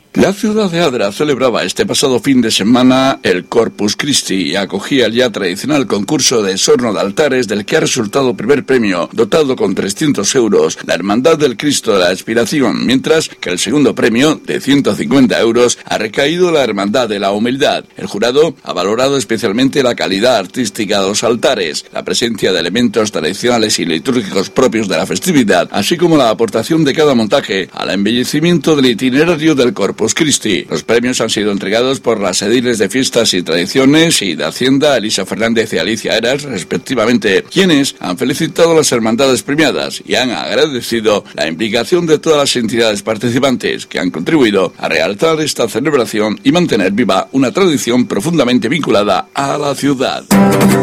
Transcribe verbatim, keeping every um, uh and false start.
La ciudad de Adra celebraba este pasado fin de semana el Corpus Christi y acogía el ya tradicional concurso de sorno de altares, del que ha resultado primer premio, dotado con trescientos euros, la Hermandad del Cristo de la Expiración, mientras que el segundo premio, de ciento cincuenta euros, ha recaído la Hermandad de la Humildad. El jurado ha valorado especialmente la calidad artística de los altares, la presencia de elementos tradicionales y litúrgicos propios de la festividad, así como la aportación de cada montaje al embellecimiento del itinerario del Corpus Christi. Los premios han sido entregados por las ediles de Fiestas y Tradiciones y de Hacienda, Elisa Fernández y Alicia Eras, respectivamente, quienes han felicitado a las hermandades premiadas y han agradecido la implicación de todas las entidades participantes que han contribuido a realzar esta celebración y mantener viva una tradición profundamente vinculada a la ciudad.